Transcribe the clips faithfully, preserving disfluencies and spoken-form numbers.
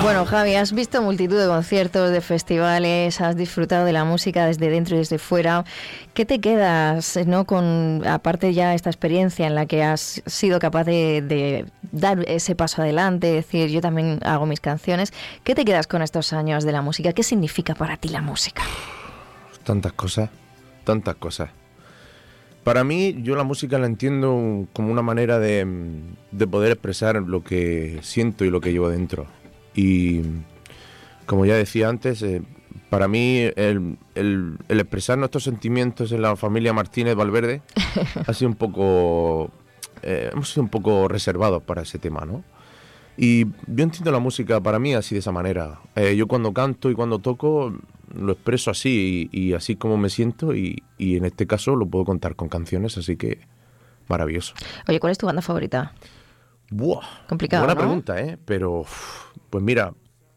Bueno, Javi, has visto multitud de conciertos, de festivales, has disfrutado de la música desde dentro y desde fuera. ¿Qué te quedas, no, con, aparte ya esta experiencia en la que has sido capaz de, de dar ese paso adelante, decir, yo también hago mis canciones? ¿Qué te quedas con estos años de la música? ¿Qué significa para ti la música? Tantas cosas, tantas cosas. Para mí, yo la música la entiendo como una manera de, de poder expresar lo que siento y lo que llevo dentro. Y como ya decía antes, eh, para mí el, el, el expresar nuestros sentimientos en la familia Martínez Valverde ha sido un poco, eh, hemos sido un poco reservados para ese tema, ¿no? Y yo entiendo la música para mí así de esa manera. Eh, yo cuando canto y cuando toco lo expreso así y, y así como me siento y, y en este caso lo puedo contar con canciones, así que maravilloso. Oye, ¿cuál es tu banda favorita? Buah, complicado, buena ¿no? pregunta, ¿eh? Pero, uf, pues mira,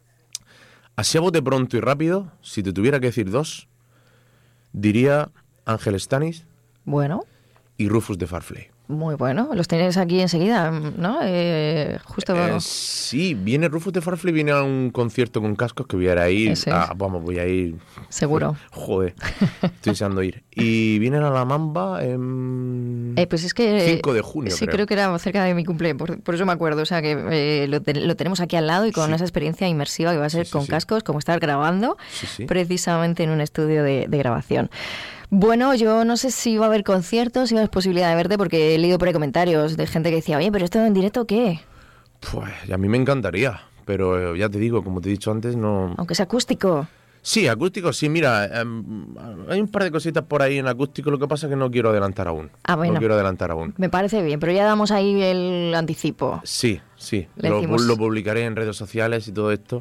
así a bote pronto y rápido, si te tuviera que decir dos, diría Ángel Stanis Bueno. y Rufus de Farfley. Muy bueno, los tenéis aquí enseguida, ¿no? Eh, justo. Eh, sí, viene Rufus de Farfley, viene a un concierto con cascos que voy a ir. Ese Ah, es. vamos, voy a ir. Seguro. Joder, estoy deseando ir. Y vienen a La Mamba en Eh, pues es que cinco de junio, sí, creo. creo que era cerca de mi cumple, por, por eso me acuerdo. O sea, que eh, lo, te, lo tenemos aquí al lado y con Sí. esa experiencia inmersiva que va a ser Sí, sí, con sí. cascos, como estar grabando Sí, sí. precisamente en un estudio de, de grabación. Bueno, yo no sé si va a haber conciertos, si va a haber posibilidad de verte, porque he leído por ahí comentarios de gente que decía, oye, pero esto en directo, ¿qué? Pues a mí me encantaría, pero eh, ya te digo, como te he dicho antes, no... Aunque sea acústico. Sí, acústico, sí, mira, eh, hay un par de cositas por ahí en acústico, lo que pasa es que no quiero adelantar aún. Ah, bueno. No quiero adelantar aún. Me parece bien, pero ya damos ahí el anticipo. Sí, sí, Le lo, decimos- lo publicaré en redes sociales y todo esto.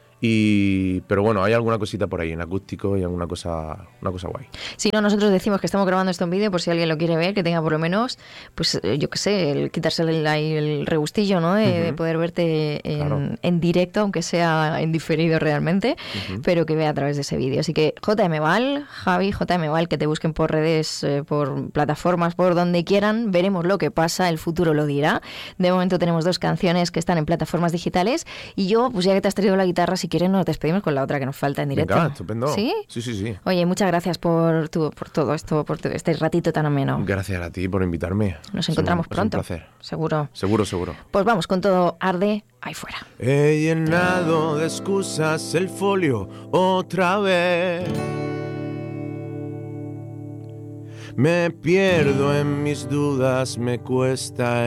Y pero bueno, hay alguna cosita por ahí en acústico y alguna cosa, una cosa guay. Si no, nosotros decimos que estamos grabando esto en vídeo por si alguien lo quiere ver, que tenga por lo menos, pues eh, yo qué sé, el quitarse el, ahí el regustillo, ¿no? De, Ujú. de poder verte en, Claro. en directo, aunque sea en diferido realmente, Ujú. pero que vea a través de ese vídeo. Así que J M Val, Javi, J M Val, que te busquen por redes, eh, por plataformas, por donde quieran, veremos lo que pasa, el futuro lo dirá. De momento tenemos dos canciones que están en plataformas digitales y yo, pues ya que te has traído la guitarra, si quieres nos despedimos con la otra que nos falta en directo. Venga, estupendo. ¿Sí? Sí, sí, sí. Oye, muchas gracias por, tu, por todo esto, por tu- este ratito tan ameno. Gracias a ti por invitarme. Nos Es un- encontramos es un pronto. placer. Seguro. Seguro, seguro. Pues vamos con todo arde ahí fuera. He llenado de excusas el folio otra vez. Me pierdo en mis dudas, me cuesta